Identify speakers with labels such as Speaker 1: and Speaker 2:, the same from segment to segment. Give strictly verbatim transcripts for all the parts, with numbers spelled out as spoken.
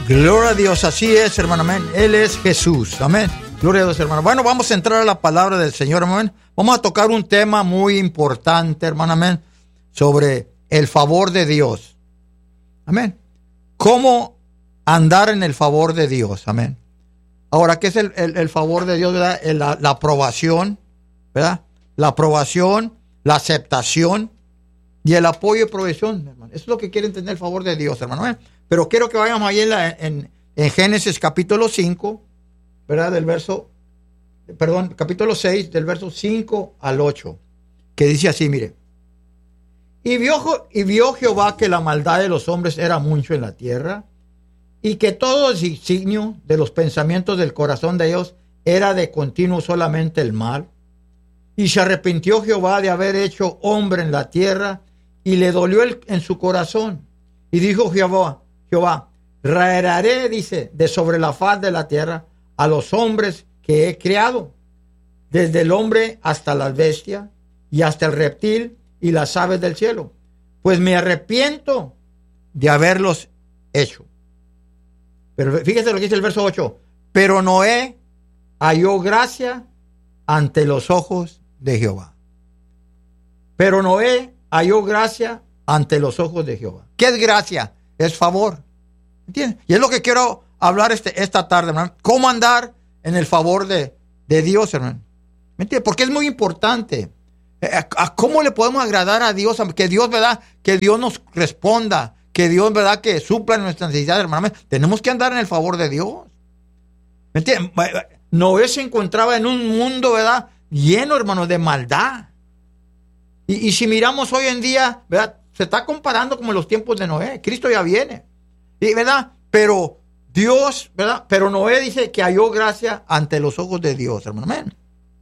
Speaker 1: Gloria a Dios, así es, hermano, amén. Él es Jesús, amén. Gloria a Dios, hermano. Bueno, vamos a entrar a la palabra del Señor, amén. Vamos a tocar un tema muy importante, hermano, amén, sobre el favor de Dios. Amén. ¿Cómo andar en el favor de Dios? Amén. Ahora, ¿qué es el, el, el favor de Dios, verdad? La, la aprobación, ¿verdad? La aprobación, la aceptación y el apoyo y provisión, hermano. Eso es lo que quiere entender el favor de Dios, hermano, amén. Pero quiero que vayamos ahí en, la, en, en Génesis capítulo cinco, ¿verdad? Del verso, perdón, capítulo seis, del verso cinco al ocho, que dice así, mire. Y vio, y vio Jehová que la maldad de los hombres era mucho en la tierra, y que todo el designio de los pensamientos del corazón de ellos era de continuo solamente el mal. Y se arrepintió Jehová de haber hecho hombre en la tierra, y le dolió el, en su corazón. Y dijo Jehová, Jehová, raeré, dice, de sobre la faz de la tierra a los hombres que he creado, desde el hombre hasta las bestias y hasta el reptil y las aves del cielo, pues me arrepiento de haberlos hecho. Pero fíjese lo que dice el verso ocho. Pero Noé halló gracia ante los ojos de Jehová. Pero Noé halló gracia ante los ojos de Jehová. ¿Qué es gracia? Es favor. ¿Entiendes? Y es lo que quiero hablar este, esta tarde, hermano. ¿Cómo andar en el favor de, de Dios, hermano? ¿Me entiendes? Porque es muy importante. ¿A, a cómo le podemos agradar a Dios? Que Dios, ¿verdad? Que Dios nos responda. Que Dios, ¿verdad? Que supla nuestras necesidades, hermano. Tenemos que andar en el favor de Dios. ¿Me entiendes? Noé se encontraba en un mundo, ¿verdad? Lleno, hermano, de maldad. Y, y si miramos hoy en día, ¿verdad? Se está comparando como en los tiempos de Noé. Cristo ya viene. ¿Y, verdad? Pero Dios, ¿verdad? Pero Noé dice que halló gracia ante los ojos de Dios, hermano. Amén.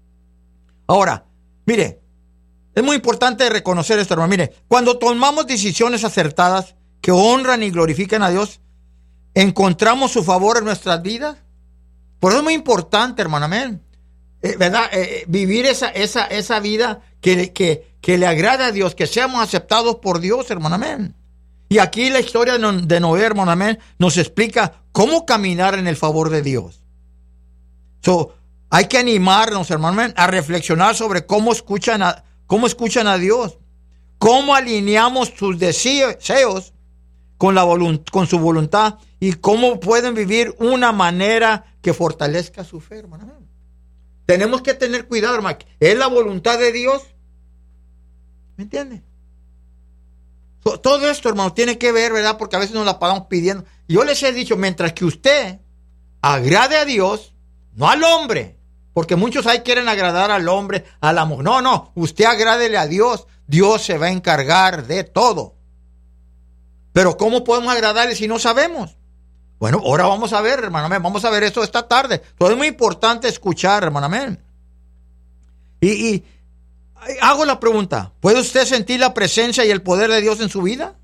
Speaker 1: Ahora, mire, es muy importante reconocer esto, hermano. Mire, cuando tomamos decisiones acertadas que honran y glorifican a Dios, encontramos su favor en nuestras vidas. Por eso es muy importante, hermano. Amén. Eh, ¿Verdad? Eh, vivir esa, esa, esa vida que, que, que le agrada a Dios, que seamos aceptados por Dios, hermano. Amén. Y aquí la historia de Noé, hermano, amén, nos explica cómo caminar en el favor de Dios. So, hay que animarnos, hermano, amén, a reflexionar sobre cómo escuchan a, cómo escuchan a Dios, cómo alineamos sus deseos con, la volunt- con su voluntad y cómo pueden vivir una manera que fortalezca su fe, hermano. Amén. Tenemos que tener cuidado, hermano. ¿Es la voluntad de Dios? ¿Me entiende? Todo esto, hermano, tiene que ver, ¿verdad? Porque a veces nos la paramos pidiendo. Yo les he dicho, mientras que usted agrade a Dios, no al hombre, porque muchos ahí quieren agradar al hombre, a la mujer. No, no, usted agrádele a Dios, Dios se va a encargar de todo. Pero ¿cómo podemos agradarle si no sabemos? Bueno, ahora vamos a ver, hermano, amén, vamos a ver esto esta tarde. Todo es muy importante escuchar, hermano, amén. Y, y hago la pregunta, ¿puede usted sentir la presencia y el poder de Dios en su vida?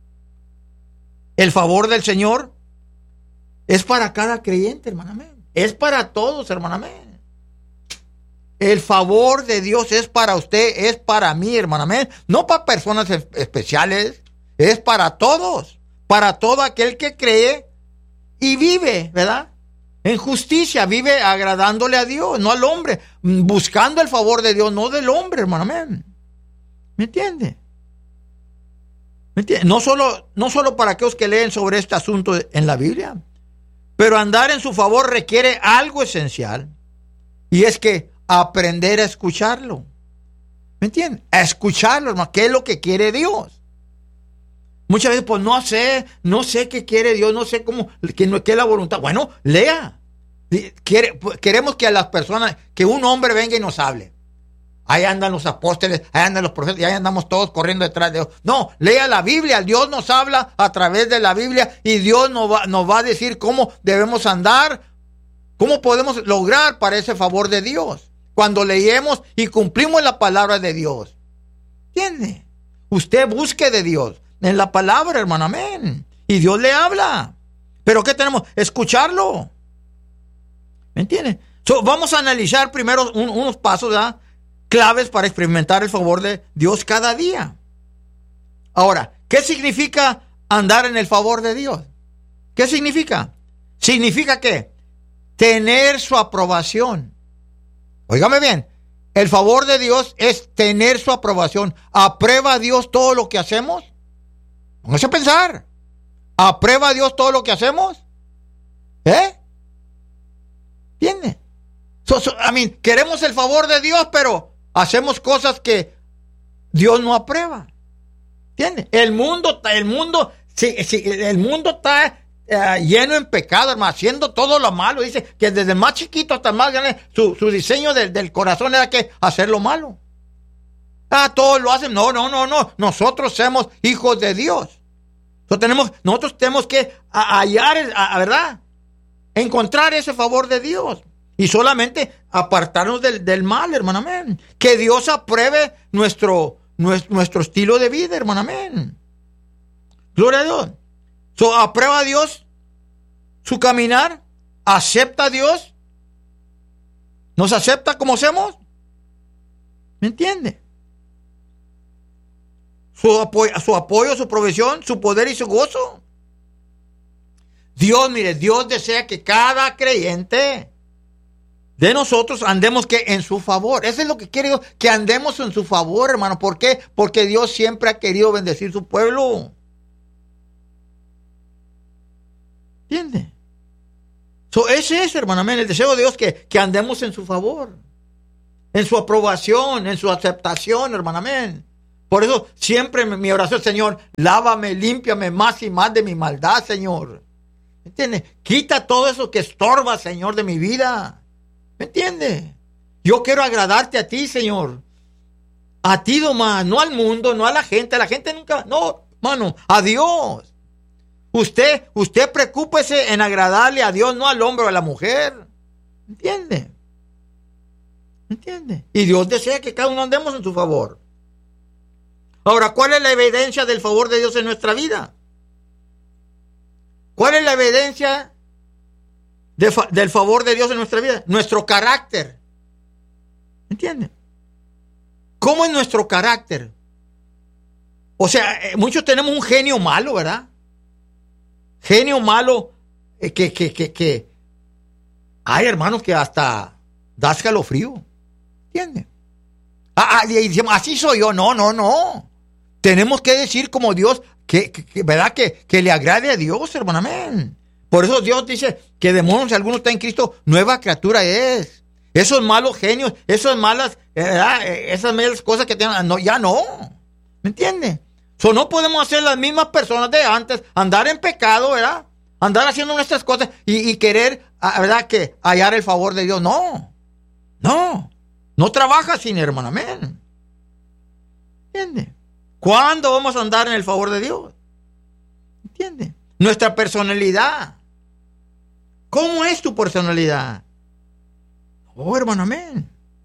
Speaker 1: El favor del Señor es para cada creyente, hermano, amén. Es para todos, hermano, amén. El favor de Dios es para usted, es para mí, hermano, amén. No para personas especiales, es para todos, para todo aquel que cree y vive, ¿verdad? En justicia, vive agradándole a Dios, no al hombre, buscando el favor de Dios, no del hombre, hermano, amén. ¿Me entiende? ¿Me entiende? No solo, no solo para aquellos que leen sobre este asunto en la Biblia, pero andar en su favor requiere algo esencial, y es que aprender a escucharlo. ¿Me entiende? A escucharlo, hermano, ¿qué es lo que quiere Dios? Muchas veces, pues no sé, no sé qué quiere Dios, no sé cómo, qué, qué es la voluntad. Bueno, lea. Quiere, queremos que a las personas, que un hombre venga y nos hable. Ahí andan los apóstoles, ahí andan los profetas, y ahí andamos todos corriendo detrás de Dios. No, lea la Biblia, Dios nos habla a través de la Biblia y Dios nos va, nos va a decir cómo debemos andar, cómo podemos lograr para ese favor de Dios. Cuando leemos y cumplimos la palabra de Dios. ¿Entiende? Usted busque de Dios en la palabra, hermano, amén. Y Dios le habla. ¿Pero qué tenemos? Escucharlo. ¿Me entiende? So, vamos a analizar primero un, unos pasos, ¿verdad?, claves para experimentar el favor de Dios cada día. Ahora, ¿qué significa andar en el favor de Dios? ¿Qué significa? Significa que tener su aprobación. Óigame bien, el favor de Dios es tener su aprobación. ¿Aprueba Dios todo lo que hacemos? Póngase a pensar. ¿Aprueba Dios todo lo que hacemos? ¿Eh? ¿Entiende? So, so, I mean, queremos el favor de Dios, pero hacemos cosas que Dios no aprueba. ¿Entiende? El mundo, el mundo, sí, sí, el mundo está uh, lleno en pecado, hermano, haciendo todo lo malo. Dice que desde el más chiquito hasta el más grande, su, su diseño del, del corazón era que hacer lo malo. Ah, todos lo hacen. No, no, no, no. Nosotros somos hijos de Dios. So, tenemos, nosotros tenemos que hallar, a, a, ¿verdad? Encontrar ese favor de Dios. Y solamente apartarnos del, del mal, hermano, amén. Que Dios apruebe nuestro, nuestro, nuestro estilo de vida, hermano, amén. Gloria a Dios. So, ¿aprueba a Dios su caminar? ¿Acepta a Dios? ¿Nos acepta como somos? ¿Me entiende? Su apoyo, su apoyo, su provisión, su poder y su gozo. Dios, mire, Dios desea que cada creyente de nosotros andemos que en su favor. Eso es lo que quiere Dios, que andemos en su favor, hermano. ¿Por qué? Porque Dios siempre ha querido bendecir su pueblo. ¿Entiende? So, ese es, hermano, amén, el deseo de Dios, que, que andemos en su favor, en su aprobación, en su aceptación, hermano, amén. Por eso siempre mi oración, Señor, lávame, límpiame más y más de mi maldad, Señor. ¿Me entiende? Quita todo eso que estorba, Señor, de mi vida. ¿Me entiende? Yo quiero agradarte a ti, Señor. A ti nomás, no al mundo, no a la gente. A la gente nunca, no, hermano, a Dios. Usted, usted preocúpese en agradarle a Dios, no al hombre o a la mujer. ¿Me entiende? ¿Me entiende? Y Dios desea que cada uno andemos en su favor. Ahora, ¿cuál es la evidencia del favor de Dios en nuestra vida? ¿Cuál es la evidencia de fa- del favor de Dios en nuestra vida? Nuestro carácter. ¿Entienden? ¿Cómo es nuestro carácter? O sea, eh, muchos tenemos un genio malo, ¿verdad? Genio malo eh, que, que, que, que hay hermanos que hasta da escalofrío. ¿Entienden? Ah, ah, y decimos, así soy yo. No, no, no. Tenemos que decir como Dios, que, que, que ¿verdad? Que, que le agrade a Dios, hermano, amén. Por eso Dios dice que de modo si alguno está en Cristo, nueva criatura es. Esos malos genios, esas malas, ¿verdad? Esas malas cosas que tienen, no, ya no. ¿Me entiende? So, no podemos hacer las mismas personas de antes, andar en pecado, ¿verdad? Andar haciendo nuestras cosas y, y querer, ¿verdad? Que hallar el favor de Dios. No, no. No trabaja sin, hermano, amén. ¿Entiende? ¿Cuándo vamos a andar en el favor de Dios? ¿Entiende? Nuestra personalidad. ¿Cómo es tu personalidad? Oh, hermano, amén.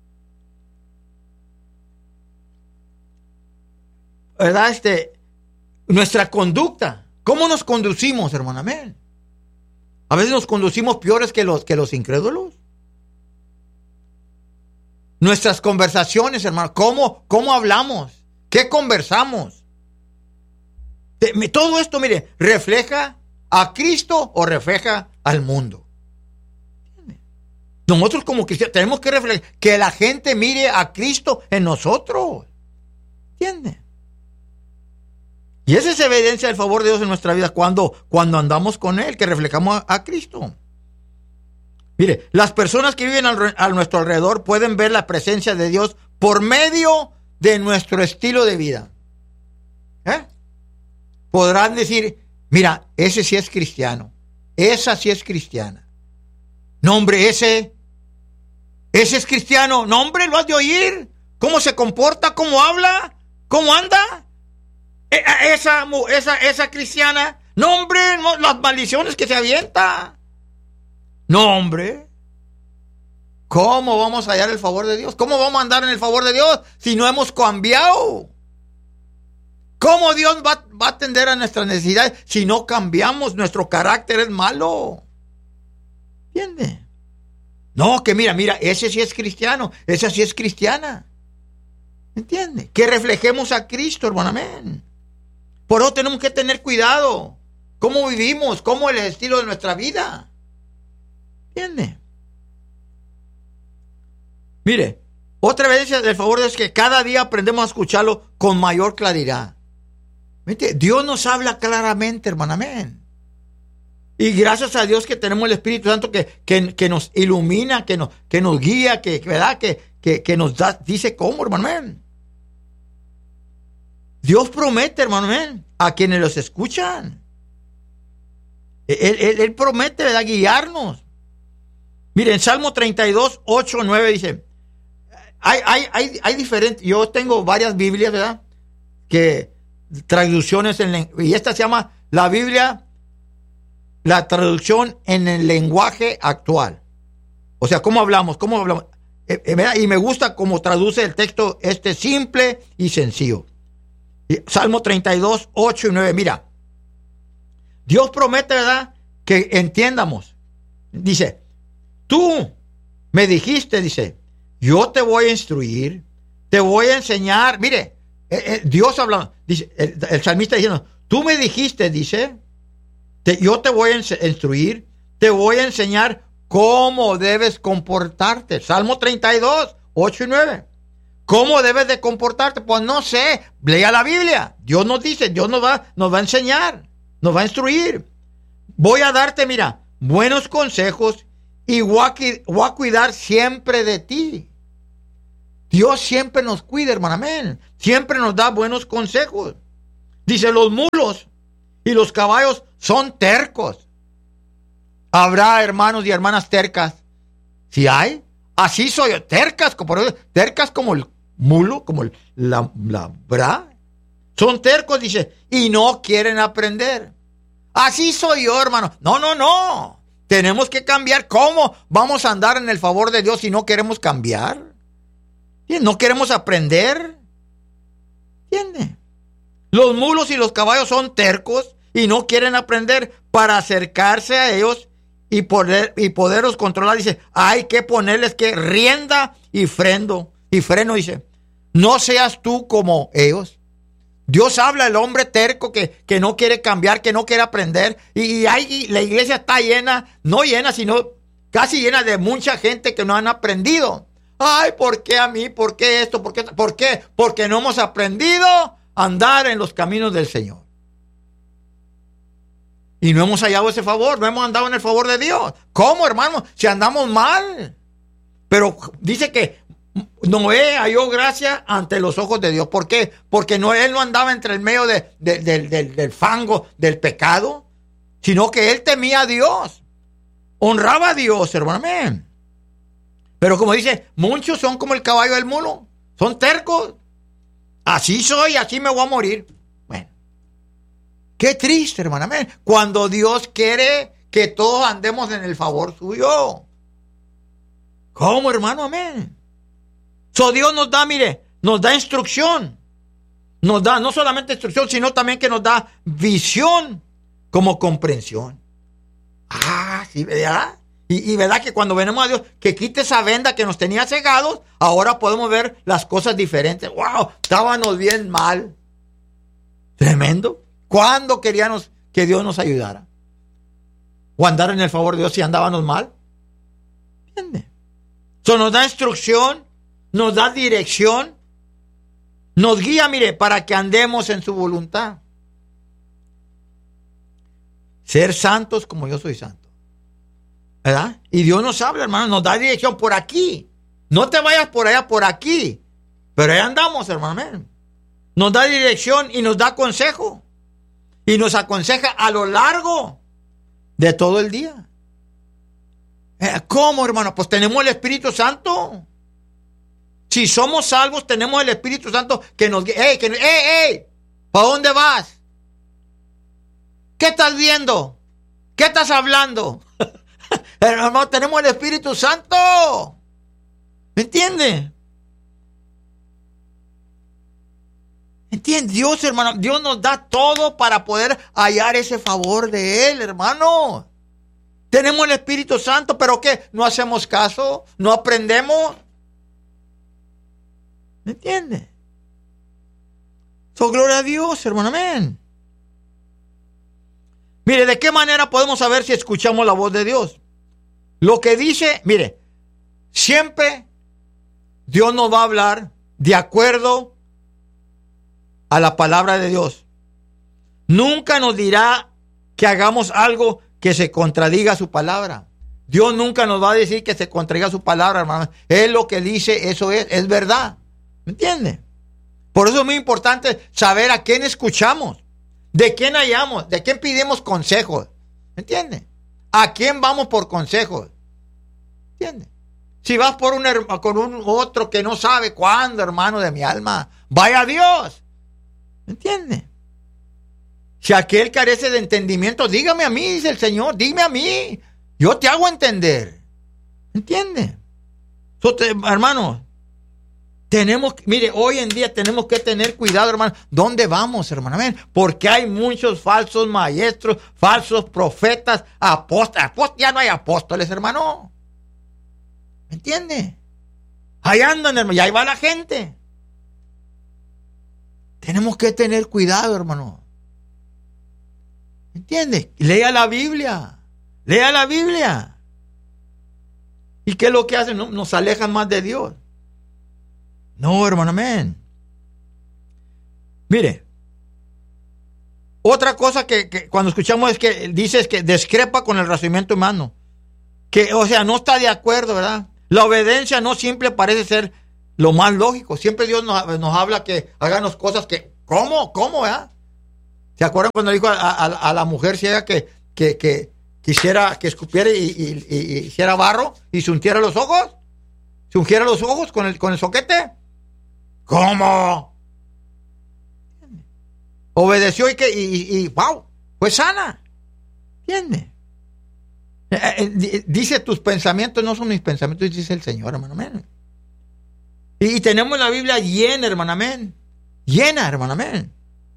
Speaker 1: ¿Verdad? Este, nuestra conducta. ¿Cómo nos conducimos, hermano, amén? A veces nos conducimos peores que los, que los incrédulos. Nuestras conversaciones, hermano. ¿Cómo, cómo hablamos? ¿Qué conversamos? Todo esto, mire, ¿refleja a Cristo o refleja al mundo? Nosotros como cristianos tenemos que reflejar, que la gente mire a Cristo en nosotros. ¿Entiende? Y esa es evidencia del favor de Dios en nuestra vida cuando, cuando andamos con Él, que reflejamos a, a Cristo. Mire, las personas que viven al, a nuestro alrededor pueden ver la presencia de Dios por medio de nuestro estilo de vida. ¿Eh? Podrán decir, mira, ese sí es cristiano, esa sí es cristiana. No, hombre, ese, ese es cristiano. No, hombre, lo has de oír. ¿Cómo se comporta? ¿Cómo habla? ¿Cómo anda? Esa, esa, esa cristiana. No, hombre, no, las maldiciones que se avienta. No, hombre. ¿Cómo vamos a hallar el favor de Dios? ¿Cómo vamos a andar en el favor de Dios si no hemos cambiado? ¿Cómo Dios va, va a atender a nuestras necesidades si no cambiamos? Nuestro carácter es malo. ¿Entiende? No, que mira, mira, ese sí es cristiano, esa sí es cristiana. ¿Entiende? Que reflejemos a Cristo, hermano, amén. Por eso tenemos que tener cuidado cómo vivimos, cómo es el estilo de nuestra vida. ¿Entiende? Mire, otra evidencia del favor de Dios es que cada día aprendemos a escucharlo con mayor claridad. ¿Entiende? Dios nos habla claramente, hermano, amén. Y gracias a Dios que tenemos el Espíritu Santo que, que, que nos ilumina, que nos, que nos guía, que, ¿verdad? Que, que, que nos da, dice cómo, hermano, amén. Dios promete, hermano, amén, a quienes los escuchan. Él, él, él promete, ¿verdad?, guiarnos. Miren, Salmo treinta y dos, ocho, nueve dice, hay, hay, hay, hay diferentes, yo tengo varias Biblias, ¿verdad?, que traducciones, en, y esta se llama la Biblia, la traducción en el lenguaje actual. O sea, ¿cómo hablamos? ¿Cómo hablamos? Eh, eh, y me gusta cómo traduce el texto este simple y sencillo. Salmo treinta y dos, ocho y nueve. Mira, Dios promete, ¿verdad?, que entiendamos. Dice, tú me dijiste, dice, yo te voy a instruir, te voy a enseñar. Mire, eh, eh, Dios habla, dice, el, el salmista diciendo, tú me dijiste, dice, te, yo te voy a instruir, te voy a enseñar cómo debes comportarte. Salmo treinta y dos, ocho y nueve. ¿Cómo debes de comportarte? Pues no sé, lea la Biblia. Dios nos dice, Dios nos va, nos va a enseñar, nos va a instruir. Voy a darte, mira, buenos consejos y voy a, voy a cuidar siempre de ti. Dios siempre nos cuida, hermano, amén. Siempre nos da buenos consejos. Dice, los mulos y los caballos son tercos. Habrá hermanos y hermanas tercas. ¿Sí hay? Así soy yo, tercas, como, tercas como el mulo, como el, la, la bra. Son tercos, dice, y no quieren aprender. Así soy yo, hermano. No, no, no. Tenemos que cambiar. ¿Cómo vamos a andar en el favor de Dios si no queremos cambiar? ¿No queremos aprender? ¿Entiende? Los mulos y los caballos son tercos y no quieren aprender. Para acercarse a ellos y poder y poderlos controlar, dice, hay que ponerles que rienda y freno y freno, dice, no seas tú como ellos. Dios habla al hombre terco que, que no quiere cambiar, que no quiere aprender, y, y, hay, y la iglesia está llena, no llena, sino casi llena de mucha gente que no han aprendido. Ay, ¿por qué a mí? ¿Por qué esto? ¿Por qué? ¿Por qué? Porque no hemos aprendido a andar en los caminos del Señor. Y no hemos hallado ese favor, no hemos andado en el favor de Dios. ¿Cómo, hermano? Si andamos mal. Pero dice que Noé halló gracia ante los ojos de Dios. ¿Por qué? Porque no, él no andaba entre el medio de, de, de, de, del fango, del pecado, sino que él temía a Dios. Honraba a Dios, hermano. Amén. Pero como dice, muchos son como el caballo del mulo. Son tercos. Así soy, así me voy a morir. Qué triste, hermano, amén. Cuando Dios quiere que todos andemos en el favor suyo. ¿Cómo, hermano? Amén. So Dios nos da, mire, nos da instrucción. Nos da no solamente instrucción, sino también que nos da visión como comprensión. Ah, sí, ¿verdad? Y, y verdad que cuando venimos a Dios, que quite esa venda que nos tenía cegados, ahora podemos ver las cosas diferentes. ¡Wow! Estábamos bien mal. Tremendo. ¿Cuándo queríamos que Dios nos ayudara? ¿O andar en el favor de Dios si andábamos mal? ¿Entiende? Eso nos da instrucción, nos da dirección, nos guía, mire, para que andemos en su voluntad. Ser santos como yo soy santo. ¿Verdad? Y Dios nos habla, hermano, nos da dirección por aquí. No te vayas por allá, por aquí. Pero ahí andamos, hermano. Nos da dirección y nos da consejo. Y nos aconseja a lo largo de todo el día. ¿Cómo, hermano? Pues tenemos el Espíritu Santo. Si somos salvos, tenemos el Espíritu Santo que nos... ¡Ey, que, ey, ey! ¿Para dónde vas? ¿Qué estás viendo? ¿Qué estás hablando? Hermano, tenemos el Espíritu Santo. ¿Me entiende? ¿Entiende? Dios, hermano, Dios nos da todo para poder hallar ese favor de Él, hermano. Tenemos el Espíritu Santo, pero ¿qué? ¿No hacemos caso? ¿No aprendemos? ¿Me entiende? So, gloria a Dios, hermano, amén. Mire, ¿de qué manera podemos saber si escuchamos la voz de Dios? Lo que dice, mire, siempre Dios nos va a hablar de acuerdo a la palabra de Dios. Nunca nos dirá que hagamos algo que se contradiga a su palabra. Dios nunca nos va a decir que se contradiga a su palabra, hermano. Él lo que dice, eso es, es verdad. ¿Me entiende? Por eso es muy importante saber a quién escuchamos, de quién hallamos, de quién pedimos consejos. ¿Me entiende? ¿A quién vamos por consejos? ¿Me entiende? Si vas por un con un otro que no sabe cuándo, hermano de mi alma, vaya a Dios. ¿Me entiende? Si aquel carece de entendimiento, dígame a mí, dice el Señor, dime a mí. Yo te hago entender. ¿Entiende? So, te, hermano, tenemos, mire, hoy en día tenemos que tener cuidado, hermano. ¿Dónde vamos, hermano? Porque hay muchos falsos maestros, falsos profetas, apóstoles. Apóstoles, ya no hay apóstoles, hermano. ¿Me entiende? Ahí andan, hermano, y ahí va la gente. Tenemos que tener cuidado, hermano. ¿Me entiende? Lea la Biblia. Lea la Biblia. ¿Y qué es lo que hacen? No, nos alejan más de Dios. No, hermano, amén. Mire, otra cosa que, que cuando escuchamos es que dice es que discrepa con el razonamiento humano. Que, o sea, no está de acuerdo, ¿verdad? La obediencia no siempre parece ser lo más lógico. Siempre Dios nos, nos habla que hagamos cosas que, ¿cómo? ¿Cómo, verdad? ¿Se acuerdan cuando dijo a, a, a la mujer ciega que, que, que quisiera que escupiera y, y, y, y hiciera barro y se ungiera los ojos? ¿Se ungiera los ojos con el, con el soquete? ¿Cómo? Obedeció y que, y, y, y wow, fue sana. ¿Entiendes? Eh, eh, dice, tus pensamientos no son mis pensamientos, dice el Señor, hermano, amén. Y, y tenemos la Biblia llena, hermano, amén. Llena, hermano, amén.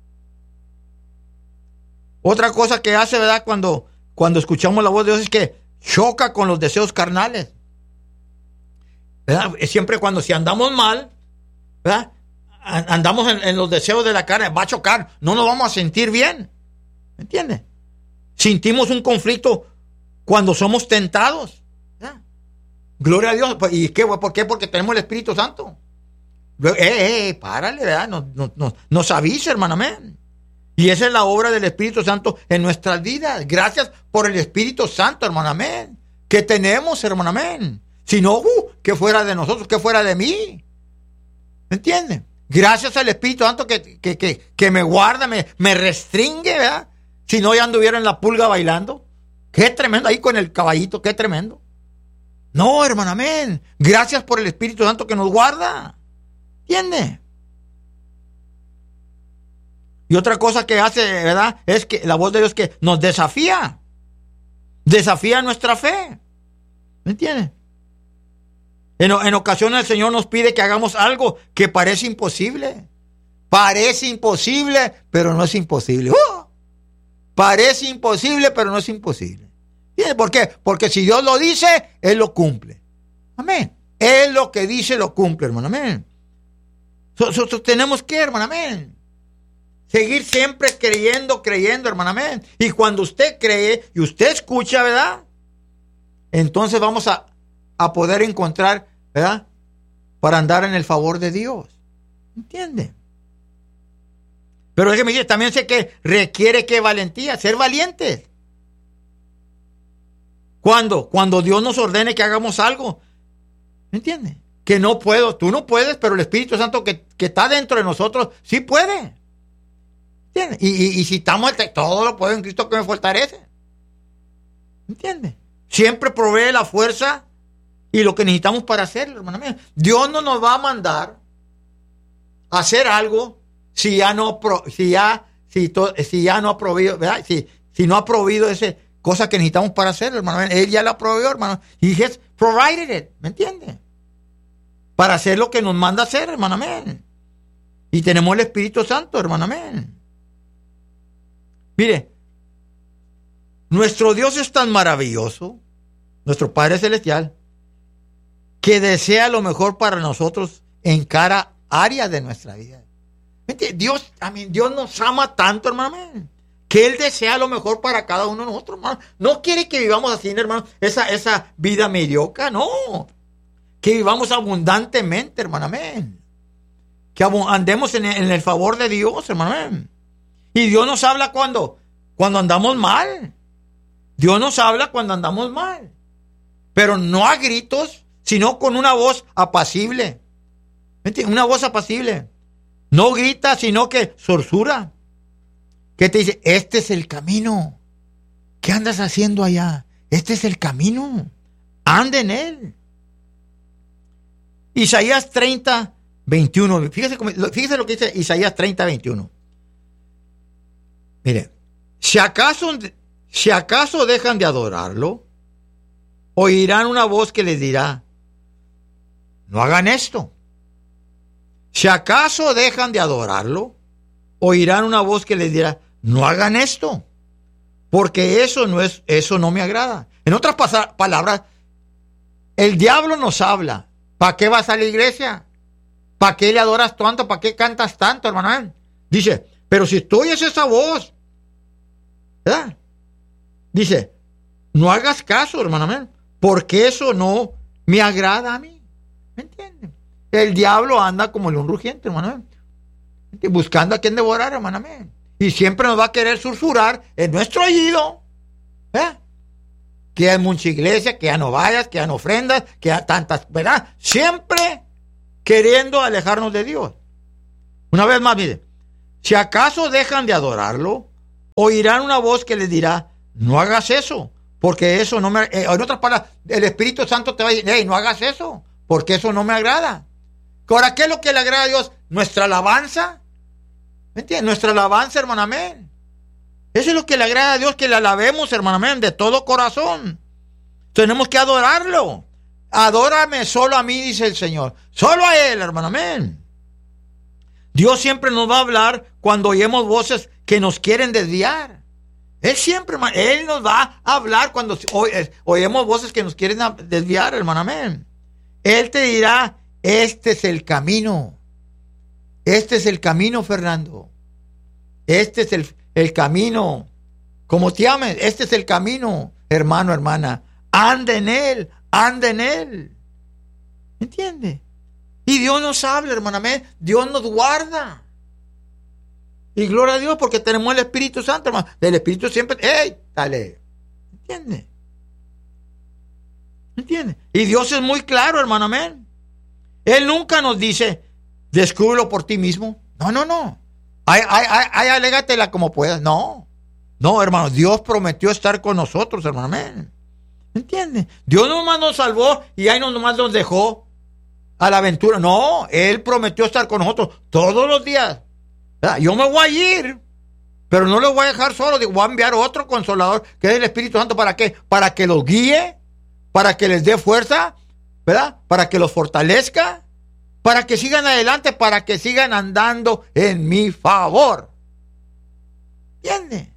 Speaker 1: Otra cosa que hace, ¿verdad? Cuando, cuando escuchamos la voz de Dios es que choca con los deseos carnales. ¿Verdad? Siempre cuando si andamos mal, ¿verdad? Andamos en, en los deseos de la carne, va a chocar, no nos vamos a sentir bien. ¿Me entiendes? Sentimos un conflicto cuando somos tentados. ¿Verdad? Gloria a Dios. ¿Y qué? ¿Por qué? Porque tenemos el Espíritu Santo. Eh, eh, párale, ¿verdad? Nos, nos, nos, nos avisa, hermano, amén. Y esa es la obra del Espíritu Santo en nuestras vidas. Gracias por el Espíritu Santo, hermano, amén. Que tenemos, hermano, amén. Si no, uh, que fuera de nosotros, que fuera de mí. ¿Me entienden? Gracias al Espíritu Santo que, que, que, que me guarda, me, me restringe, ¿verdad? Si no, ya anduviera en la pulga bailando. Qué tremendo, ahí con el caballito, qué tremendo. No, hermano, amén. Gracias por el Espíritu Santo que nos guarda. ¿Entiende? Y otra cosa que hace, ¿verdad? Es que la voz de Dios que nos desafía. Desafía nuestra fe. ¿Me entiende? En, en ocasiones el Señor nos pide que hagamos algo que parece imposible. Parece imposible, pero no es imposible. ¡Uh! Parece imposible, pero no es imposible. ¿Entiendes por qué? Porque si Dios lo dice, Él lo cumple. Amén. Él lo que dice lo cumple, hermano. Amén. Nosotros tenemos que, hermano, amén. Seguir siempre creyendo, creyendo, hermano, amén. Y cuando usted cree y usted escucha, ¿verdad? Entonces vamos a, a poder encontrar, ¿verdad? Para andar en el favor de Dios. ¿Entiende? Pero déjeme decir, también sé que requiere que valentía, ser valientes. ¿Cuándo? Cuando Dios nos ordene que hagamos algo. ¿Me entiende? Que no puedo, tú no puedes, pero el Espíritu Santo que, que está dentro de nosotros, sí puede. ¿Entiendes? Y, y, y si estamos, todo lo puedo en Cristo que me fortalece. ¿Entiendes? Siempre provee la fuerza y lo que necesitamos para hacerlo, hermano mío. Dios no nos va a mandar a hacer algo si ya no, si ya, si, to, si ya no ha proveído, ¿verdad? Si, si no ha proveído esa cosa que necesitamos para hacerlo, hermano mío. Él ya la proveyó, hermano. He has provided it, ¿me entiendes? Para hacer lo que nos manda hacer, hermano amén. Y tenemos el Espíritu Santo, hermano amén. Mire, nuestro Dios es tan maravilloso, nuestro Padre Celestial, que desea lo mejor para nosotros en cada área de nuestra vida. Dios, a mí, Dios nos ama tanto, hermano amén, Que Él desea lo mejor para cada uno de nosotros, hermano. No quiere que vivamos así, hermano, esa, esa vida mediocre, no. Que vivamos abundantemente, hermano, amén. Que andemos en el, en el favor de Dios, hermano, amén. Y Dios nos habla cuando, cuando andamos mal. Dios nos habla cuando andamos mal. Pero no a gritos, sino con una voz apacible. ¿Entiendes? Una voz apacible. No grita, sino que susurra. ¿Qué te dice? Este es el camino. ¿Qué andas haciendo allá? Este es el camino. Anda en él. Isaías treinta, veintiuno. Fíjese, fíjese lo que dice Isaías treinta, veintiuno. Mire, si acaso, si acaso dejan de adorarlo, oirán una voz que les dirá, no hagan esto. Si acaso dejan de adorarlo, oirán una voz que les dirá, no hagan esto, porque eso no es, eso no me agrada. En otras palabras, el diablo nos habla. ¿Para qué vas a la iglesia? ¿Para qué le adoras tanto? ¿Para qué cantas tanto, hermano? Dice, pero si tú oyes esa voz, ¿verdad? Dice, no hagas caso, hermano, porque eso no me agrada a mí. ¿Me entienden? El diablo anda como león rugiente, hermano, buscando a quien devorar, hermano. Y siempre nos va a querer susurrar en nuestro oído, ¿eh? Que hay mucha iglesia, que ya no vayas, que ya no ofrendas, que ya tantas, ¿verdad? Siempre queriendo alejarnos de Dios. Una vez más, mire, si acaso dejan de adorarlo, oirán una voz que les dirá, no hagas eso, porque eso no me... Eh, en otras palabras, el Espíritu Santo te va a decir, hey, no hagas eso, porque eso no me agrada. Ahora, ¿qué es lo que le agrada a Dios? Nuestra alabanza. ¿Me entiendes? Nuestra alabanza, hermano, amén. Eso es lo que le agrada a Dios, que le alabemos, hermano, amén, de todo corazón. Tenemos que adorarlo. Adórame solo a mí, dice el Señor. Solo a Él, hermano, amén. Dios siempre nos va a hablar cuando oímos voces que nos quieren desviar. Él siempre, hermano, Él nos va a hablar cuando oímos voces que nos quieren desviar, hermano, amén. Él te dirá, este es el camino. Este es el camino, Fernando. Este es el, el camino. Como te ames, este es el camino, hermano, hermana. Anda en él, anda en él. ¿Entiende? Y Dios nos habla, hermano, amén. Dios nos guarda. Y gloria a Dios porque tenemos el Espíritu Santo, hermano. El Espíritu siempre, ¡ey! Dale. ¿Entiende? ¿Entiende? Y Dios es muy claro, hermano, amén. Él nunca nos dice, descúbrelo por ti mismo. No, no, no. Ay, ay, ay, ay, alégatela como puedas. No. No, hermano, Dios prometió estar con nosotros, hermano, amén. ¿Entiende? Dios nomás nos salvó y ahí nomás nos dejó a la aventura. No, Él prometió estar con nosotros todos los días. ¿Verdad? Yo me voy a ir, pero no lo voy a dejar solo. Voy a enviar otro consolador, que es el Espíritu Santo. ¿Para qué? Para que los guíe, para que les dé fuerza, ¿verdad? Para que los fortalezca, para que sigan adelante, para que sigan andando en mi favor. ¿Entiende?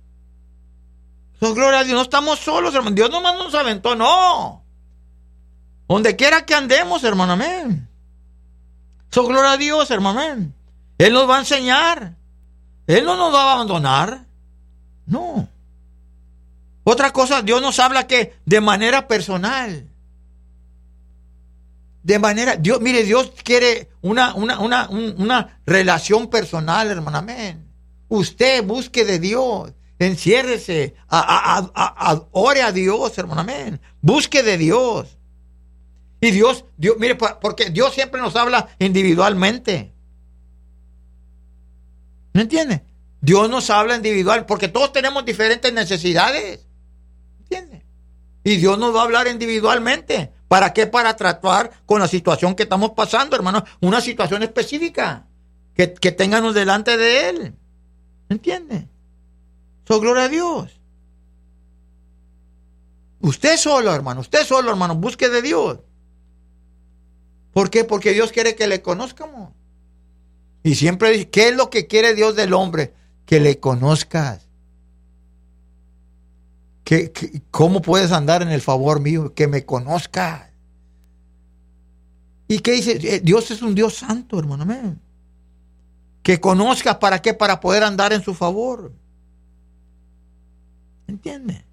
Speaker 1: So, gloria a Dios, no estamos solos, hermano. Dios nomás nos aventó, no. Donde quiera que andemos, hermano, amén. So, gloria a Dios, hermano, amén. Él nos va a enseñar. Él no nos va a abandonar. No. Otra cosa, Dios nos habla que de manera personal. De manera, Dios, mire, Dios quiere una, una, una, una relación personal, hermano, amén. Usted busque de Dios, enciérrese, a, a, a, a, ore a Dios, hermano, amén. Busque de Dios. Y Dios, Dios, mire, porque Dios siempre nos habla individualmente. ¿Me entiende? Dios nos habla individual, porque todos tenemos diferentes necesidades. ¿Entiende? Y Dios nos va a hablar individualmente. ¿Para qué? Para tratar con la situación que estamos pasando, hermano. Una situación específica que, que tengamos delante de Él. ¿Entiende? So, gloria a Dios. Usted solo, hermano. Usted solo, hermano. Busque de Dios. ¿Por qué? Porque Dios quiere que le conozcamos. Y siempre dice, ¿qué es lo que quiere Dios del hombre? Que le conozcas. ¿Qué, qué, ¿Cómo puedes andar en el favor mío? Que me conozcas. ¿Y qué dice? Dios es un Dios santo, hermano. Que conozcas, ¿para qué? Para poder andar en su favor. ¿Entiende?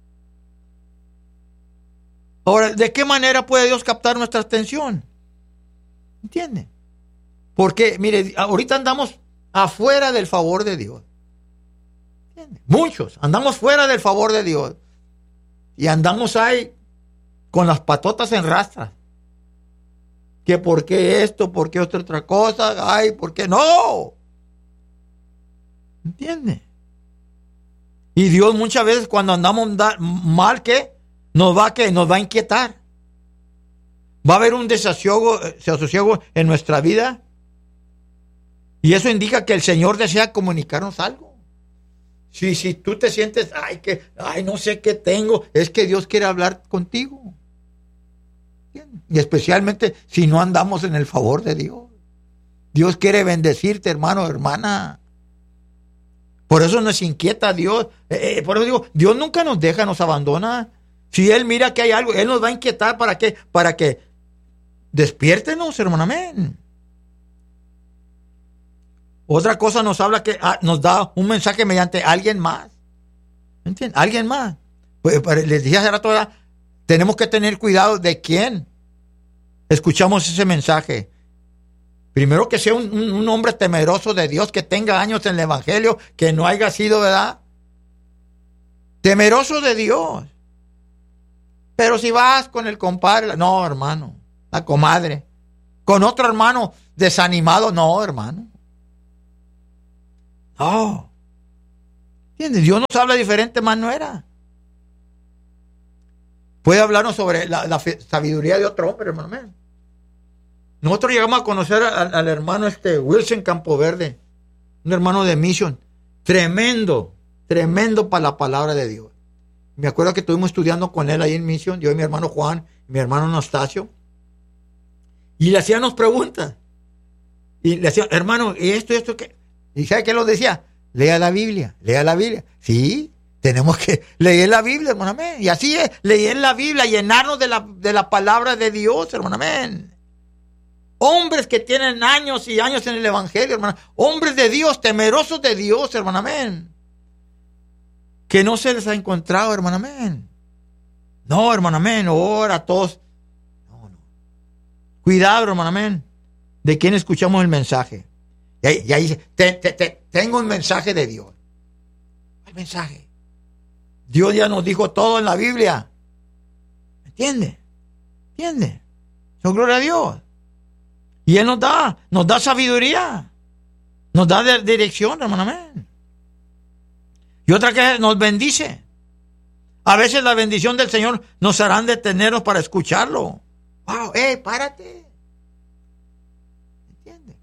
Speaker 1: Ahora, ¿de qué manera puede Dios captar nuestra atención? ¿Entiende? Porque, mire, ahorita andamos afuera del favor de Dios. ¿Entiende? Muchos andamos fuera del favor de Dios. Y andamos ahí con las patotas en rastras. Que por qué esto, por qué otra otra cosa, ay, por qué no. ¿Entiende? Y Dios muchas veces cuando andamos da- mal, ¿qué? Nos va, ¿qué? Nos va a inquietar. Va a haber un desasosiego, desasosiego en nuestra vida. Y eso indica que el Señor desea comunicarnos algo. Si, si tú te sientes, ay, que, ay, no sé qué tengo, es que Dios quiere hablar contigo. Y especialmente si no andamos en el favor de Dios. Dios quiere bendecirte, hermano, hermana. Por eso nos inquieta Dios. Eh, por eso digo, Dios nunca nos deja, nos abandona. Si Él mira que hay algo, Él nos va a inquietar. ¿Para qué? Para que despiértenos, hermano, amén. Otra cosa nos habla que ah, nos da un mensaje mediante alguien más. ¿Entiendes? Alguien más. Pues, les dije hace rato, ¿verdad? Tenemos que tener cuidado de quién escuchamos ese mensaje. Primero que sea un, un, un hombre temeroso de Dios, que tenga años en el evangelio, que no haya sido, ¿verdad? Temeroso de Dios. Pero si vas con el compadre, no, hermano, la comadre, con otro hermano desanimado, no, hermano. No. ¿Entiendes? Dios nos habla de diferente manera. Puede hablarnos sobre la, la sabiduría de otro hombre, hermano. Nosotros llegamos a conocer al, al hermano este Wilson Campoverde, un hermano de Mission, tremendo, tremendo para la palabra de Dios. Me acuerdo que estuvimos estudiando con él ahí en Mission, yo y mi hermano Juan, y mi hermano Anastasio, y le hacíamos preguntas. Y le decían, hermano, ¿y esto, esto qué? ¿Y sabe qué nos decía? Lea la Biblia, lea la Biblia. Sí, tenemos que leer la Biblia, hermano, amén. Y así es, leer la Biblia, llenarnos de la, de la palabra de Dios, hermano, amén. Hombres que tienen años y años en el evangelio, hermano. Hombres de Dios, temerosos de Dios, hermano, amén. Que no se les ha encontrado, hermano, amén. No, hermano, amén. Ahora todos. No, no. Cuidado, hermano, amén. De quién escuchamos el mensaje. Y ahí, y ahí dice, te, te, te, tengo un mensaje de Dios. ¿Cuál mensaje? Dios ya nos dijo todo en la Biblia. ¿Entiende? ¿Entiende? So, gloria a Dios. Y Él nos da, nos da sabiduría. Nos da de, dirección, hermano, amén. Y otra que nos bendice. A veces la bendición del Señor nos harán detenernos para escucharlo. Wow, hey, párate. ¿Entiendes?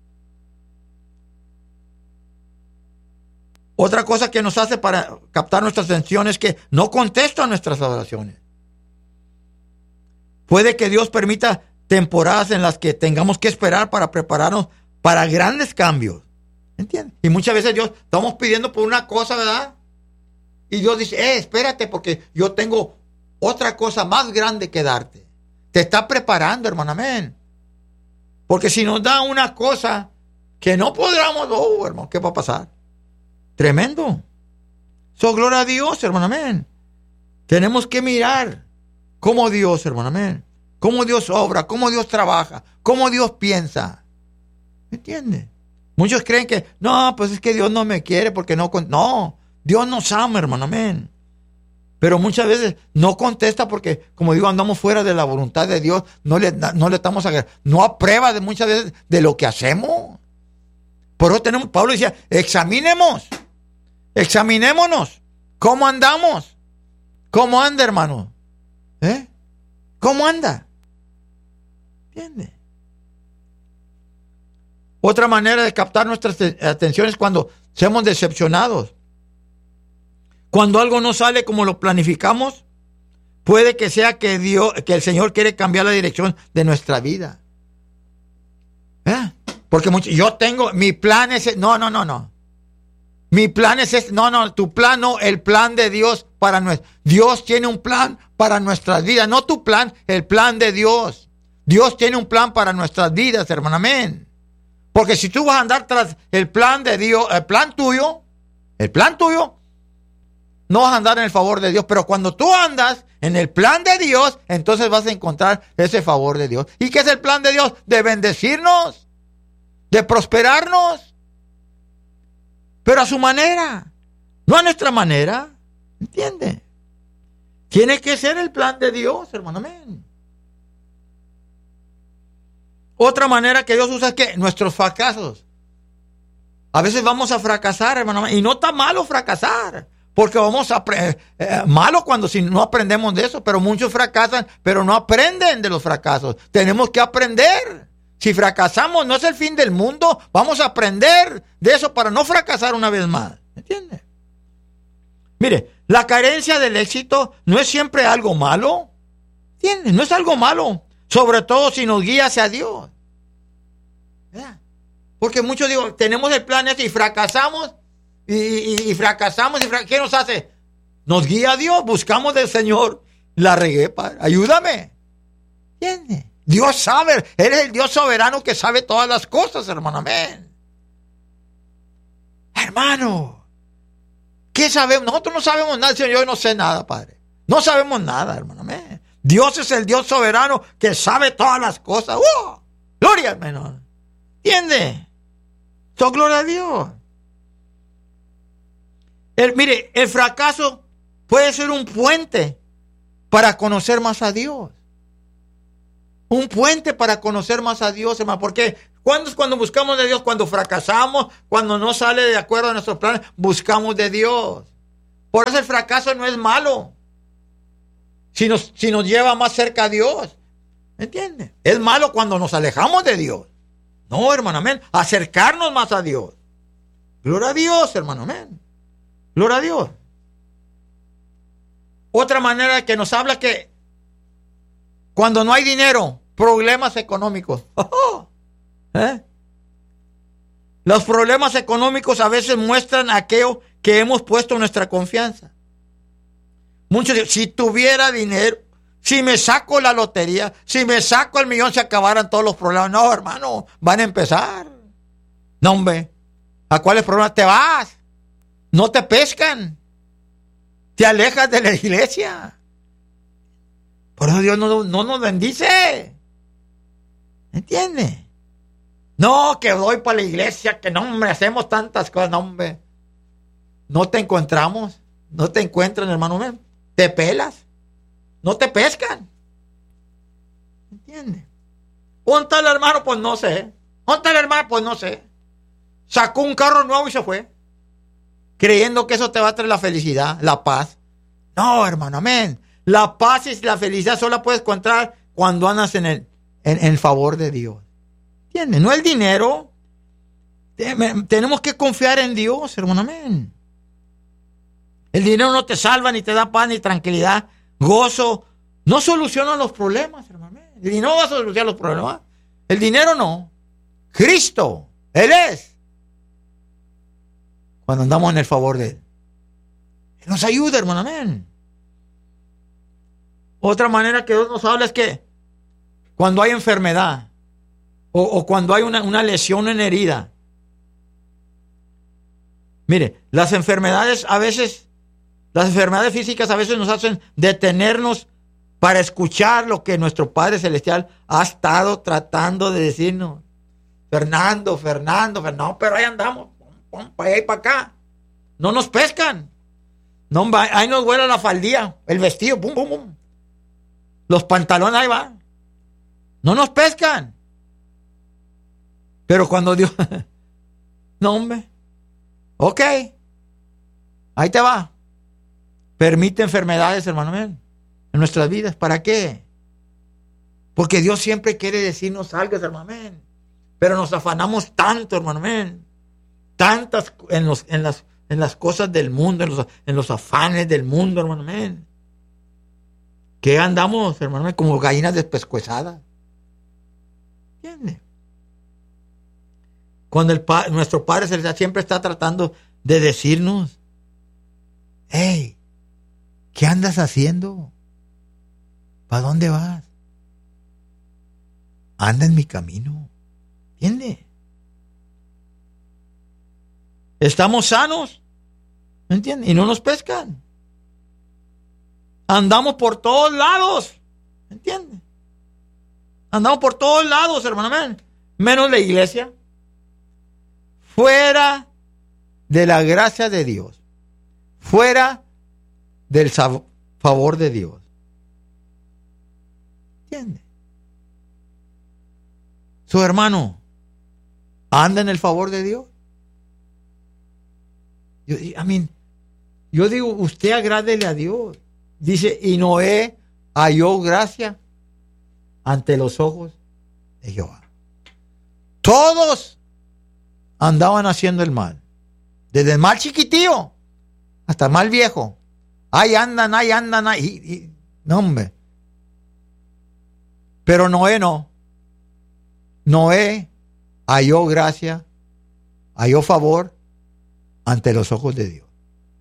Speaker 1: Otra cosa que nos hace para captar nuestra atención es que no contesta a nuestras oraciones. Puede que Dios permita temporadas en las que tengamos que esperar para prepararnos para grandes cambios. ¿Entiendes? Y muchas veces Dios estamos pidiendo por una cosa, ¿verdad? Y Dios dice, eh, espérate porque yo tengo otra cosa más grande que darte. Te está preparando, hermano, amén. Porque si nos da una cosa que no podamos, oh, hermano, ¿qué va a pasar? Tremendo. So, gloria a Dios, hermano, amén. Tenemos que mirar cómo Dios, hermano, amén. Cómo Dios obra, cómo Dios trabaja, cómo Dios piensa. ¿Me entiendes? Muchos creen que, no, pues es que Dios no me quiere porque no... No, Dios nos ama, hermano, amén. Pero muchas veces no contesta porque, como digo, andamos fuera de la voluntad de Dios. No le, no le estamos a... No aprueba de muchas veces de lo que hacemos. Por eso tenemos... Pablo decía, examinemos. Examinémonos. ¿Cómo andamos? ¿Cómo anda, hermano? ¿Eh? ¿Cómo anda? ¿Entiende? Otra manera de captar nuestra atención es cuando seamos decepcionados. Cuando algo no sale como lo planificamos, puede que sea que Dios, que el Señor quiere cambiar la dirección de nuestra vida. ¿Eh? Porque mucho, yo tengo, mi plan es, no, no, no, no. Mi plan es este, no, no, tu plan no, el plan de Dios para nuestro. Dios tiene un plan para nuestras vidas, no tu plan, el plan de Dios. Dios tiene un plan para nuestras vidas, hermano, amén. Porque si tú vas a andar tras el plan de Dios, el plan tuyo, el plan tuyo, no vas a andar en el favor de Dios. Pero cuando tú andas en el plan de Dios, entonces vas a encontrar ese favor de Dios. ¿Y qué es el plan de Dios? De bendecirnos, de prosperarnos, pero a su manera, no a nuestra manera. ¿Entiende? Tiene que ser el plan de Dios, hermano. Amén. Otra manera que Dios usa es que nuestros fracasos. A veces vamos a fracasar, hermano. Y no está malo fracasar. Porque vamos a... Eh, malo cuando si no aprendemos de eso. Pero muchos fracasan, pero no aprenden de los fracasos. Tenemos que aprender. Si fracasamos, no es el fin del mundo. Vamos a aprender de eso para no fracasar una vez más. ¿Entiende? Mire, la carencia del éxito no es siempre algo malo. ¿Entiende? No es algo malo. Sobre todo si nos guía hacia Dios. ¿Verdad? Porque muchos digo, tenemos el plan ese y fracasamos. Y, y, y fracasamos. Y fra- ¿Qué nos hace? Nos guía a Dios. Buscamos del Señor. La regué, Padre. Ayúdame. ¿Entiendes? Dios sabe. Él es el Dios soberano que sabe todas las cosas, hermano. Amén. Hermano. ¿Qué sabemos? Nosotros no sabemos nada. Señor, yo no sé nada, Padre. No sabemos nada, hermano. Amén. Dios es el Dios soberano que sabe todas las cosas. ¡Oh! Gloria al menor. ¿Entiende? So, gloria a Dios. El, mire, el fracaso puede ser un puente para conocer más a Dios. Un puente para conocer más a Dios, hermano. Porque ¿cuándo es cuando buscamos de Dios? Cuando fracasamos, cuando no sale de acuerdo a nuestros planes, buscamos de Dios. Por eso el fracaso no es malo. Si nos, si nos lleva más cerca a Dios. ¿Me entiende? Es malo cuando nos alejamos de Dios. No, hermano, amén. Acercarnos más a Dios. Gloria a Dios, hermano, amén. Gloria a Dios. Otra manera que nos habla que cuando no hay dinero, problemas económicos. ¿Eh? Los problemas económicos a veces muestran aquello que hemos puesto nuestra confianza. Muchos dicen, si tuviera dinero, si me saco la lotería, si me saco el millón, se acabaran todos los problemas. No, hermano, van a empezar. No, hombre, ¿a cuáles problemas te vas? No te pescan. Te alejas de la iglesia. Por eso Dios no, no nos bendice. ¿Entiendes? No, que doy para la iglesia, que no, hombre, hacemos tantas cosas. No, hombre. No te encontramos. No te encuentran, hermano. Te pelas. No te pescan. ¿Entiendes? ¿Dónde está el hermano? Pues no sé. ¿Dónde está el hermano? Pues no sé. Sacó un carro nuevo y se fue. Creyendo que eso te va a traer la felicidad, la paz. No, hermano, amén. La paz y la felicidad solo la puedes encontrar cuando andas en el, en, en el favor de Dios. ¿Entiendes? No el dinero. Tenemos que confiar en Dios, hermano, amén. El dinero no te salva, ni te da paz, ni tranquilidad, gozo. No soluciona los problemas, hermano. El dinero no va a solucionar los problemas. El dinero no. Cristo, Él es. Cuando andamos en el favor de Él. Él nos ayuda, hermano, amén. Otra manera que Dios nos habla es que cuando hay enfermedad o, o cuando hay una, una lesión en herida. Mire, las enfermedades a veces, las enfermedades físicas a veces nos hacen detenernos para escuchar lo que nuestro Padre Celestial ha estado tratando de decirnos. Fernando, Fernando, Fernando, pero ahí andamos, para allá y para acá. No nos pescan. No, ahí nos vuela la faldilla, el vestido, pum, pum, pum. Los pantalones ahí van. No nos pescan. Pero cuando Dios... no, hombre. Ok. Ahí te va. Permite enfermedades, hermano, en nuestras vidas. ¿Para qué? Porque Dios siempre quiere decirnos algo, hermano. Pero nos afanamos tanto, hermano. Tantas en, los, en, las, en las cosas del mundo, en los, en los afanes del mundo, hermano. Que andamos, hermano, como gallinas despescuezadas. ¿Entiendes? Cuando el pa- nuestro Padre Celestial siempre está tratando de decirnos, hey, ¿qué andas haciendo? ¿Para dónde vas? Anda en mi camino. ¿Entiendes? ¿Estamos sanos? ¿Me entiendes? Y no nos pescan. andamos por todos lados. ¿Me entiendes? Andamos por todos lados, hermano, amén. Menos la iglesia. Fuera de la gracia de Dios. Fuera del favor de Dios. ¿Entiendes? Su hermano anda en el favor de Dios. Yo, I mean, yo digo, usted agrádele a Dios. Dice, y Noé halló gracia ante los ojos de Jehová. Todos andaban haciendo el mal. Desde el mal chiquitío hasta el mal viejo. Ahí andan, ahí andan, ahí. Y, y, no, hombre. Pero Noé no. Noé halló gracia, halló favor ante los ojos de Dios.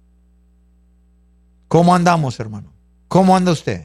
Speaker 1: ¿Cómo andamos, hermano? ¿Cómo anda usted?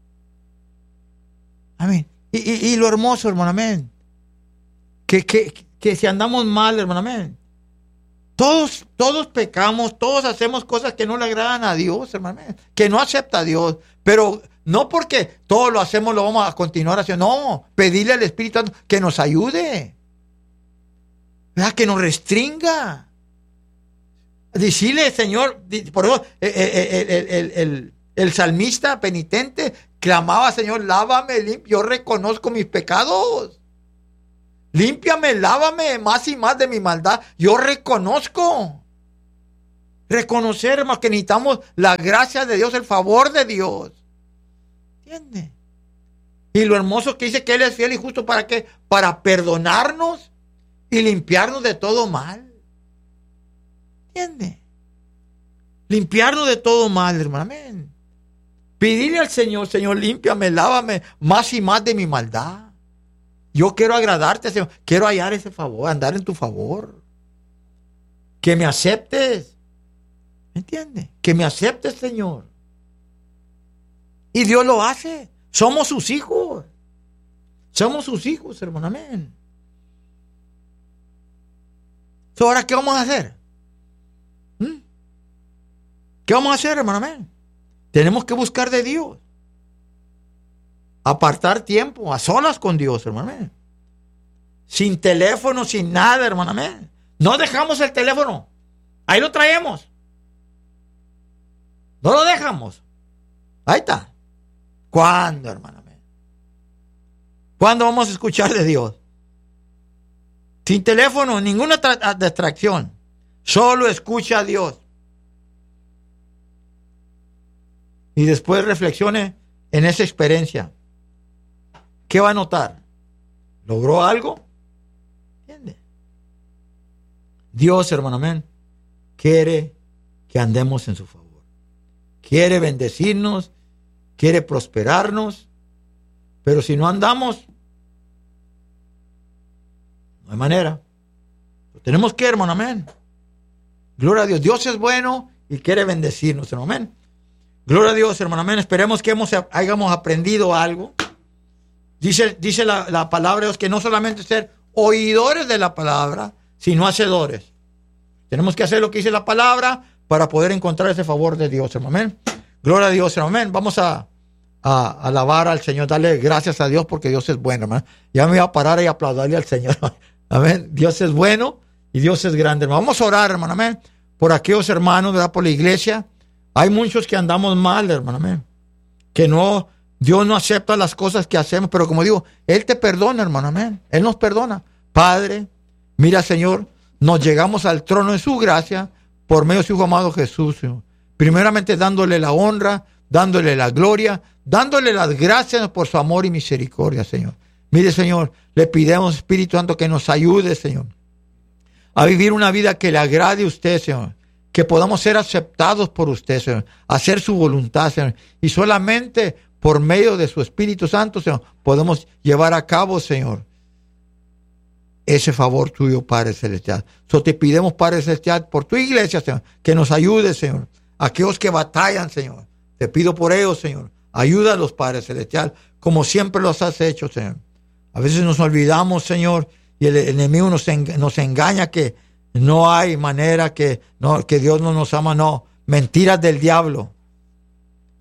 Speaker 1: Amén. Y, y, y lo hermoso, hermano, amén. Que, que, que si andamos mal, hermano, amén. Todos, todos pecamos, todos hacemos cosas que no le agradan a Dios, hermano, amén. Que no acepta a Dios. Pero no porque todos lo hacemos, lo vamos a continuar haciendo. No, pedirle al Espíritu Santo que nos ayude. ¿Verdad? Que nos restringa. Decirle, Señor, por eso el, el, el, el, el salmista penitente clamaba, Señor, lávame, limpia, yo reconozco mis pecados. Límpiame, lávame más y más de mi maldad. Yo reconozco. Reconocer, hermano, que necesitamos la gracia de Dios, el favor de Dios. ¿Entiende? Y lo hermoso que dice que Él es fiel y justo, ¿para qué? Para perdonarnos y limpiarnos de todo mal. ¿Entiende? Limpiarnos de todo mal, hermano. Amén. Pedirle al Señor, Señor, límpiame, lávame más y más de mi maldad. Yo quiero agradarte, Señor. Quiero hallar ese favor, andar en tu favor. Que me aceptes. ¿Me entiende? Que me aceptes, Señor. Y Dios lo hace. Somos sus hijos. Somos sus hijos, hermano. Amén. So, ahora, ¿qué vamos a hacer? ¿Mm? ¿Qué vamos a hacer, hermano? Amén. Tenemos que buscar de Dios. Apartar tiempo a solas con Dios, hermano. Amén. Sin teléfono, sin nada, hermano. Amén. No dejamos el teléfono. Ahí lo traemos. No lo dejamos. Ahí está. ¿Cuándo, hermano? Amén. ¿Cuándo vamos a escuchar de Dios? Sin teléfono, ninguna tra- distracción. Solo escucha a Dios. Y después reflexione en esa experiencia. ¿Qué va a notar? ¿Logró algo? ¿Entiende? Dios, hermano, amén, quiere que andemos en su favor. Quiere bendecirnos, quiere prosperarnos, pero si no andamos, no hay manera. Tenemos que, hermano, amén. Gloria a Dios. Dios es bueno y quiere bendecirnos, hermano, amén. Gloria a Dios, hermano, amén. Esperemos que hemos, hayamos aprendido algo. Dice, dice la, la palabra de Dios que no solamente ser oidores de la palabra, sino hacedores. Tenemos que hacer lo que dice la palabra para poder encontrar ese favor de Dios, hermano, amén. Gloria a Dios, hermano, amén. Vamos a, a, a alabar al Señor, darle gracias a Dios porque Dios es bueno, hermano. Ya me voy a parar y aplaudirle al Señor, amén. Dios es bueno y Dios es grande, hermano. Vamos a orar, hermano, amén, por aquellos hermanos, ¿verdad? Por la iglesia. Hay muchos que andamos mal, hermano, amén. Que no, Dios no acepta las cosas que hacemos, pero como digo, Él te perdona, hermano, amén. Él nos perdona. Padre, mira, Señor, nos llegamos al trono de su gracia por medio de su Hijo amado Jesús, Señor. Primeramente dándole la honra, dándole la gloria, dándole las gracias por su amor y misericordia, Señor. Mire, Señor, le pidamos, Espíritu Santo, que nos ayude, Señor, a vivir una vida que le agrade a usted, Señor. Que podamos ser aceptados por usted, Señor. Hacer su voluntad, Señor. Y solamente por medio de su Espíritu Santo, Señor, podemos llevar a cabo, Señor, ese favor tuyo, Padre Celestial. So te pidemos, Padre Celestial, por tu iglesia, Señor, que nos ayude, Señor. Aquellos que batallan, Señor. Te pido por ellos, Señor. Ayúdalos, Padre Celestial, como siempre los has hecho, Señor. A veces nos olvidamos, Señor, y el enemigo nos, en, nos engaña que no hay manera, que, no, que Dios no nos ama. No, mentiras del diablo.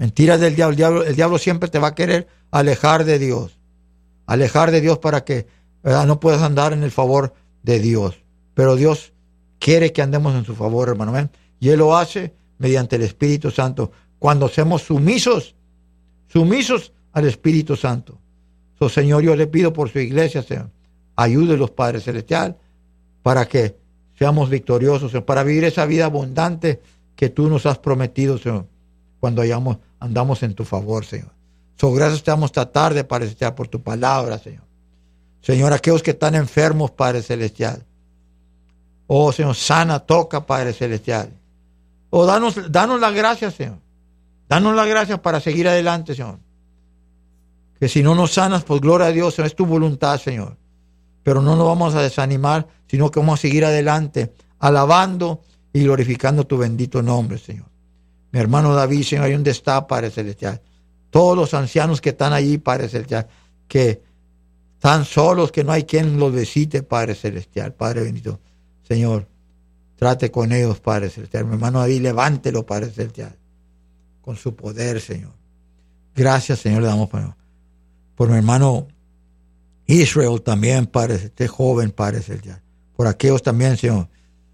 Speaker 1: Mentiras del diablo. El diablo, el diablo siempre te va a querer alejar de Dios. Alejar de Dios para que, ¿verdad?, no puedas andar en el favor de Dios. Pero Dios quiere que andemos en su favor, hermano. ¿Ven? Y Él lo hace mediante el Espíritu Santo. Cuando seamos sumisos, sumisos al Espíritu Santo. So, Señor, yo le pido por su iglesia, Señor. Ayúdelos, Padre Celestial, para que seamos victoriosos, Señor, para vivir esa vida abundante que tú nos has prometido, Señor, cuando hayamos, andamos en tu favor, Señor. So, gracias te damos esta tarde, Padre Celestial, por tu palabra, Señor. Señor, aquellos que están enfermos, Padre Celestial. Oh, Señor, sana, toca, Padre Celestial. Oh, danos, danos la gracia, Señor. Danos la gracia para seguir adelante, Señor. Que si no nos sanas, pues gloria a Dios, Señor, es tu voluntad, Señor. Pero no nos vamos a desanimar, sino que vamos a seguir adelante, alabando y glorificando tu bendito nombre, Señor. Mi hermano David, Señor, ahí donde está, Padre Celestial. Todos los ancianos que están allí, Padre Celestial, que están solos, que no hay quien los visite, Padre Celestial, Padre bendito. Señor, trate con ellos, Padre Celestial. Mi hermano David, levántelo, Padre Celestial, con su poder, Señor. Gracias, Señor, le damos por, por mi hermano Israel también, Padre, este joven, Padre Celestial. Por aquellos también, Señor.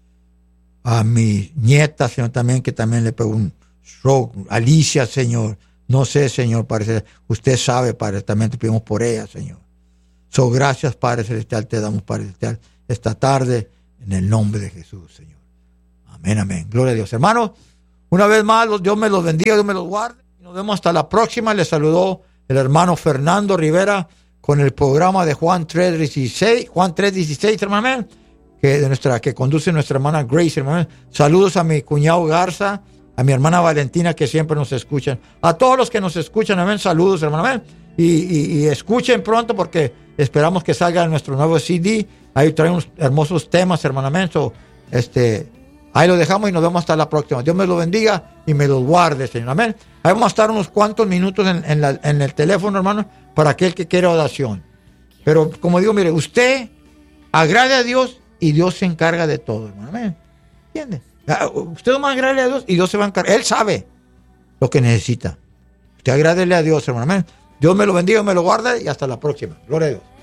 Speaker 1: A mi nieta, Señor, también, que también le pegó un stroke. Alicia, Señor. No sé, Señor, Padre Celestial. Usted sabe, Padre, también te pedimos por ella, Señor. So, gracias, Padre Celestial, te damos, Padre Celestial, esta tarde, en el nombre de Jesús, Señor. Amén, amén. Gloria a Dios. Hermanos, una vez más, Dios me los bendiga, Dios me los guarde. Nos vemos hasta la próxima. Les saludó el hermano Fernando Rivera con el programa de Juan tres dieciséis, Juan tres dieciséis, hermano, que, de nuestra, que conduce nuestra hermana Grace, hermano. Saludos a mi cuñado Garza, a mi hermana Valentina, que siempre nos escuchan. A todos los que nos escuchan, amén, saludos, hermano, amén. Y, y, y escuchen pronto, porque esperamos que salga nuestro nuevo C D. Ahí trae unos hermosos temas, hermano, amén. So, este, ahí lo dejamos y nos vemos hasta la próxima. Dios me lo bendiga y me los guarde, Señor, amén. Ahí vamos a estar unos cuantos minutos en, en, la, en el teléfono, hermano, para aquel que quiera oración. Pero, como digo, mire, usted agrade a Dios y Dios se encarga de todo, hermano, amén. ¿Entiende? Usted nomás agrade a Dios y Dios se va a encargar. Él sabe lo que necesita. Usted agrádele a Dios, hermano, amén. Dios me lo bendiga, me lo guarde y hasta la próxima. Gloria a Dios.